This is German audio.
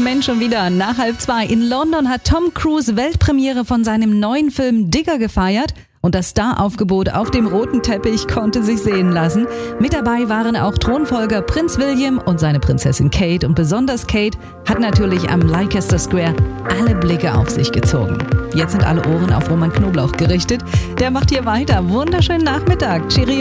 Mensch, schon wieder nach 1:30. In London hat Tom Cruise Weltpremiere von seinem neuen Film Digger gefeiert. Und das Staraufgebot auf dem roten Teppich konnte sich sehen lassen. Mit dabei waren auch Thronfolger Prinz William und seine Prinzessin Kate. Und besonders Kate hat natürlich am Leicester Square alle Blicke auf sich gezogen. Jetzt sind alle Ohren auf Roman Knoblauch gerichtet. Der macht hier weiter. Wunderschönen Nachmittag. Cheerio.